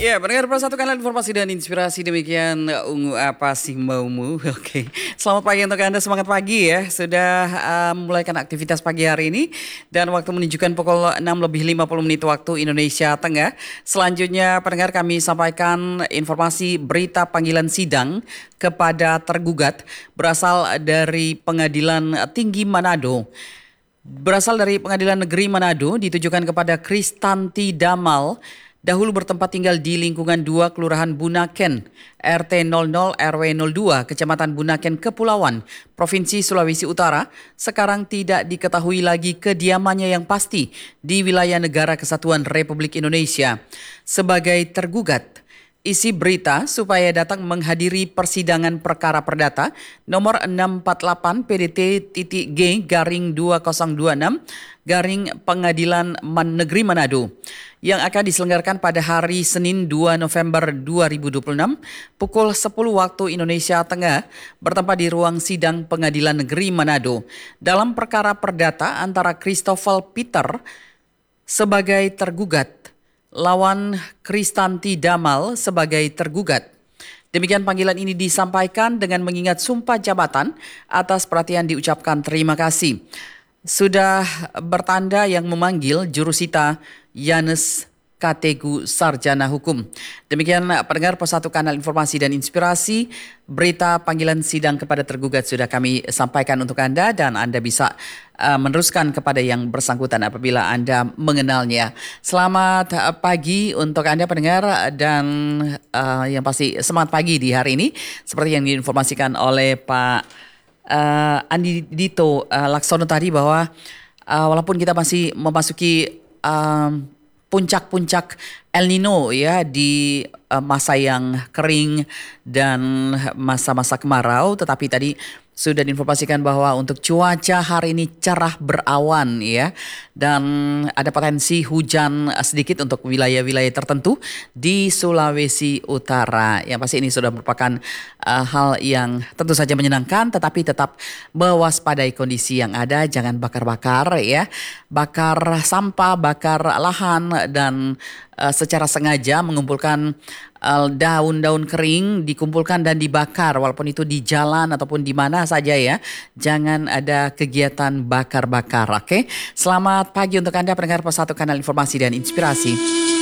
Ya, pendengar satu kanal informasi dan inspirasi demikian ungu apa sih maumu. Oke. Selamat pagi untuk Anda, semangat pagi ya. Sudah memulaikan aktivitas pagi hari ini dan waktu menunjukkan pukul 6:50 waktu Indonesia Tengah. Selanjutnya pendengar kami sampaikan informasi berita panggilan sidang kepada tergugat berasal dari Pengadilan Tinggi Manado. Berasal dari Pengadilan Negeri Manado ditujukan kepada Kristanti Damal, dahulu bertempat tinggal di lingkungan 2 Kelurahan Bunaken, RT 00 RW 02, Kecamatan Bunaken, Kepulauan, Provinsi Sulawesi Utara, sekarang tidak diketahui lagi kediamannya yang pasti di wilayah Negara Kesatuan Republik Indonesia. Sebagai tergugat, isi berita supaya datang menghadiri persidangan perkara perdata nomor 648 PDT-G-2026 Pengadilan Negeri Manado yang akan diselenggarakan pada hari Senin 2 November 2026 pukul 10 waktu Indonesia Tengah bertempat di ruang sidang Pengadilan Negeri Manado dalam perkara perdata antara Christopher Peter sebagai tergugat lawan Kristanti Damal sebagai tergugat. Demikian panggilan ini disampaikan dengan mengingat sumpah jabatan. Atas perhatian diucapkan terima kasih. Sudah bertanda yang memanggil jurusita Yanes Kategu Sarjana Hukum. Demikian pendengar Pos 1 Kanal Informasi dan Inspirasi, berita panggilan sidang kepada tergugat sudah kami sampaikan untuk Anda dan Anda bisa meneruskan kepada yang bersangkutan apabila Anda mengenalnya. Selamat pagi untuk Anda pendengar dan yang pasti semangat pagi di hari ini seperti yang diinformasikan oleh Pak Andi Dito Laksono tadi bahwa walaupun kita masih memasuki puncak-puncak El Nino ya di masa yang kering dan masa-masa kemarau, tetapi tadi sudah diinformasikan bahwa untuk cuaca hari ini cerah berawan ya dan ada potensi hujan sedikit untuk wilayah-wilayah tertentu di Sulawesi Utara. Yang pasti ini sudah merupakan hal yang tentu saja menyenangkan, tetapi tetap mewaspadai kondisi yang ada, jangan bakar-bakar ya, bakar sampah, bakar lahan dan secara sengaja mengumpulkan daun-daun kering dikumpulkan dan dibakar walaupun itu di jalan ataupun di mana saja ya. Jangan ada kegiatan bakar-bakar, oke? Selamat pagi untuk Anda pendengar Pos 1 Kanal Informasi dan Inspirasi.